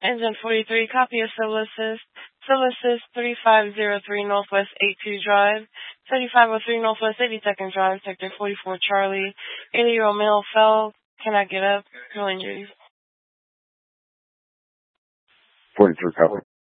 Engine 43, copy of Civil Assist. Civil Assist 3503 Northwest 82 Drive, 3503 Northwest 82nd Drive, Sector 44 Charlie. 80-year-old male fell, cannot get up, no injuries. 43 copy.